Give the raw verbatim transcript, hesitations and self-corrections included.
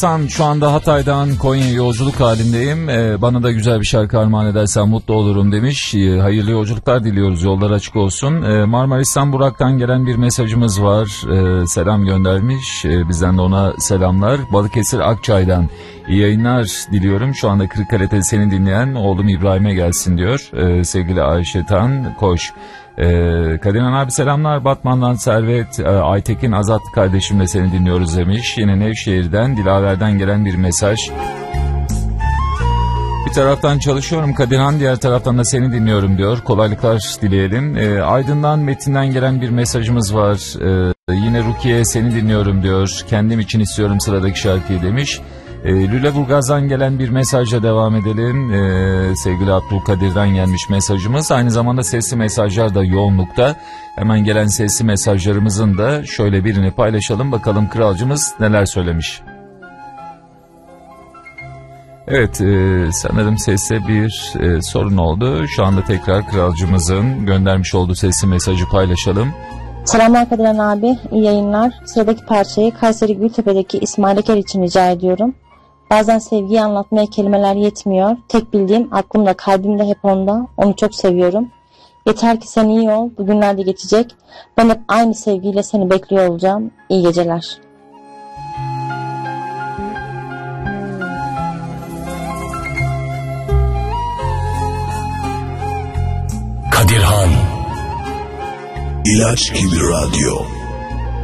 San, şu anda Hatay'dan Konya'ya yolculuk halindeyim. Ee, bana da güzel bir şarkı armağan edersen mutlu olurum demiş. Ee, hayırlı yolculuklar diliyoruz. Yollar açık olsun. Ee, Marmaris'ten Burak'tan gelen bir mesajımız var. Ee, selam göndermiş. Ee, bizden de ona selamlar. Balıkesir Akçay'dan iyi yayınlar diliyorum. Şu anda Kırıkkale'de seni dinleyen oğlum İbrahim'e gelsin diyor. Ee, sevgili Ayşe Tan Koş. Ee, Kadirhan abi selamlar. Batman'dan Servet, e, Aytekin Azat kardeşimle seni dinliyoruz demiş. Yine Nevşehir'den Dilaver'den gelen bir mesaj. Bir taraftan çalışıyorum Kadirhan, diğer taraftan da seni dinliyorum diyor. Kolaylıklar dileyelim. Ee, Aydın'dan Metin'den gelen bir mesajımız var. Ee, yine Rukiye seni dinliyorum diyor. Kendim için istiyorum sıradaki şarkıyı demiş. E, Lüleburgaz'dan gelen bir mesajla devam edelim. E, sevgili Abdülkadir'den gelmiş mesajımız. Aynı zamanda sesli mesajlar da yoğunlukta. Hemen gelen sesli mesajlarımızın da şöyle birini paylaşalım. Bakalım kralcımız neler söylemiş. Evet, e, sanırım seste bir e, sorun oldu. Şu anda tekrar kralcımızın göndermiş olduğu sesli mesajı paylaşalım. Selamlar Kadirhan abi, iyi yayınlar. Sıradaki parçayı Kayseri Gültepe'deki İsmail Eker için rica ediyorum. Bazen sevgiyi anlatmaya kelimeler yetmiyor. Tek bildiğim aklımda kalbimde hep onda. Onu çok seviyorum. Yeter ki sen iyi ol. Bugünler de geçecek. Ben hep aynı sevgiyle seni bekliyor olacağım. İyi geceler. Kadirhan İlaç gibi radyo.